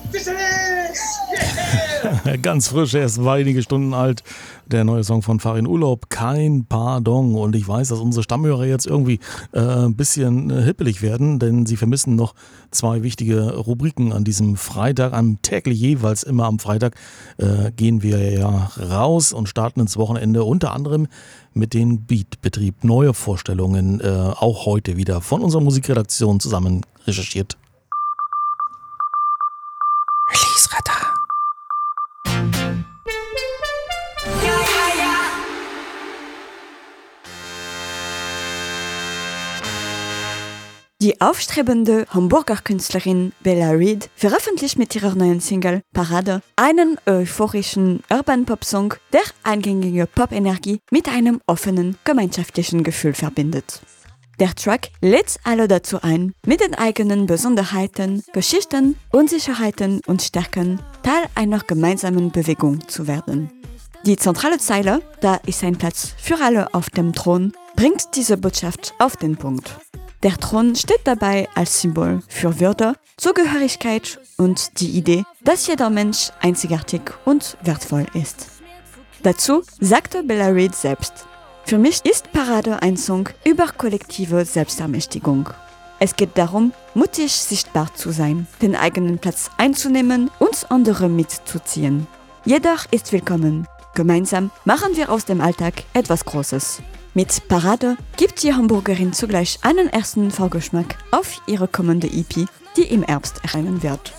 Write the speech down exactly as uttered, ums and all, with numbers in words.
Ganz frisch, erst wenige Stunden alt, der neue Song von Farin Urlaub, Kein Pardon. Und ich weiß, dass unsere Stammhörer jetzt irgendwie äh, ein bisschen äh, hippelig werden, denn sie vermissen noch zwei wichtige Rubriken an diesem Freitag. Am täglich jeweils immer am Freitag äh, gehen wir ja raus und starten ins Wochenende, unter anderem mit dem Beat-Betrieb. Neue Vorstellungen, äh, auch heute wieder von unserer Musikredaktion zusammen recherchiert. Release-Radar. Die aufstrebende Hamburger Künstlerin Bella Reed veröffentlicht mit ihrer neuen Single Parade einen euphorischen Urban-Pop-Song, der eingängige Pop-Energie mit einem offenen, gemeinschaftlichen Gefühl verbindet. Der Track lädt alle dazu ein, mit den eigenen Besonderheiten, Geschichten, Unsicherheiten und Stärken Teil einer gemeinsamen Bewegung zu werden. Die zentrale Zeile, da ist ein Platz für alle auf dem Thron, bringt diese Botschaft auf den Punkt. Der Thron steht dabei als Symbol für Würde, Zugehörigkeit und die Idee, dass jeder Mensch einzigartig und wertvoll ist. Dazu sagte Bella Reed selbst: Für mich ist Parade ein Song über kollektive Selbstermächtigung. Es geht darum, mutig sichtbar zu sein, den eigenen Platz einzunehmen und andere mitzuziehen. Jeder ist willkommen. Gemeinsam machen wir aus dem Alltag etwas Großes. Mit Parade gibt die Hamburgerin zugleich einen ersten Vorgeschmack auf ihre kommende E P, die im Herbst erscheinen wird.